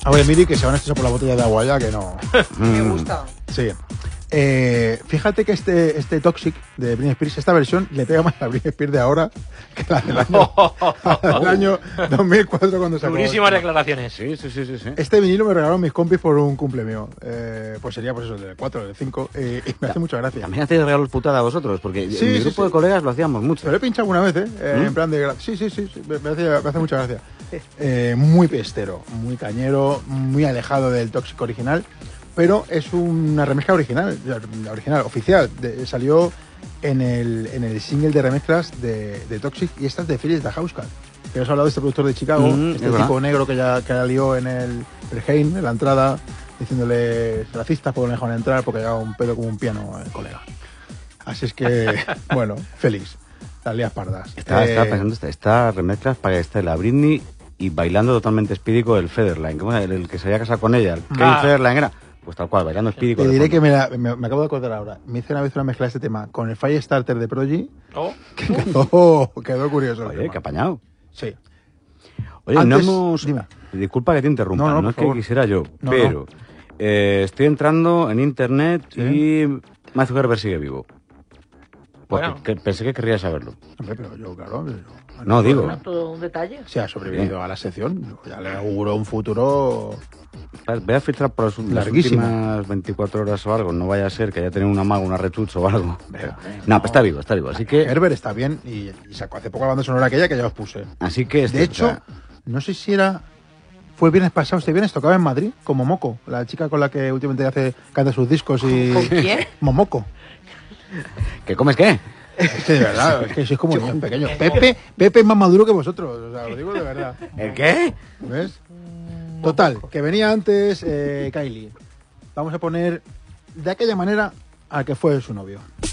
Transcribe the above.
A ver, Miri, que se van a estresar por la botella de agua ya, que no. Me gusta. Sí. Fíjate que este Toxic de Britney Spears, esta versión le pega más a Britney Spears de ahora que la del año 2004 cuando sacó. Durísimas declaraciones. Sí. Este vinilo me regalaron mis compis por un cumple mío. Pues sería pues eso, del 4 del 5. Y me hace mucha gracia. También hacéis regalos putada a vosotros, porque Sí, en mi sí, grupo sí. de colegas lo hacíamos mucho. Pero lo he pinchado alguna vez, en plan de... Sí, me hace mucha gracia. Muy pestero, muy cañero, muy alejado del Toxic original, pero es una remezcla original, la original, oficial. Salió en el single de remezclas de Toxic, y esta es de Phyllis the Housecat. Que os he hablado de este productor de Chicago, este tipo negro que ya lió en el Berghain, en la entrada, diciéndole racistas porque no dejaron entrar porque llevaba un pedo como un piano el colega. Así es que, bueno, feliz. Las lías pardas. Estaba pensando, esta remezcla para que esté la Britney y bailando totalmente espírico el Federline. ¿Cómo era? El que se había casado con ella, el Kevin Federline era. Pues tal cual, bailando espírico. Te diré que me acabo de acordar ahora. Me hice una vez una mezcla de este tema con el Firestarter de Prodigy. Quedó curioso. Oye, qué apañado. Sí. Oye, Antes, no hemos... dime. Disculpa que te interrumpa, no es que quisiera yo, No, pero estoy entrando en internet y Mark Zuckerberg sigue vivo. Porque pensé que querría saberlo. Hombre, pero yo, claro... No, digo... Todo un detalle. Se ha sobrevivido a la sección. Ya le auguro un futuro... Voy a filtrar por las últimas 24 horas o algo. No vaya a ser que haya tenido una maga, una retouch o algo. No, pero está vivo. Así que... Herbert está bien y sacó hace poco la banda sonora aquella que ya os puse. Así que... De hecho, no sé si fue el viernes pasado, este viernes tocaba en Madrid con Momoko, la chica con la que últimamente canta sus discos y... ¿Con quién? Momoko. ¿Qué comes qué? Es que de verdad, es que sois como niños pequeños. Pepe es más maduro que vosotros, o sea, lo digo de verdad. ¿El qué? ¿Ves? Total, que venía antes Kylie. Vamos a poner de aquella manera al que fue su novio.